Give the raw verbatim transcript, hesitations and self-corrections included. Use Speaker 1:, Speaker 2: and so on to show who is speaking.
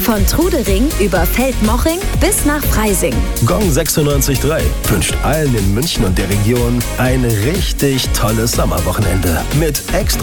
Speaker 1: Von Trudering über Feldmoching bis nach Freising.
Speaker 2: Gong sechsundneunzig Komma drei wünscht allen in München und der Region ein richtig tolles Sommerwochenende mit extra